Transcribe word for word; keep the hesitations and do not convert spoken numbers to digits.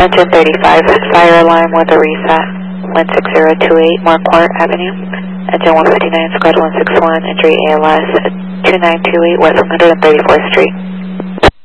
Engine thirty-five, fire alarm with a reset. one six zero two eight, Marquardt Avenue. Engine one fifty-nine, Squad one six one, entry A L S, two nine two eight West one hundred thirty-fourth Street.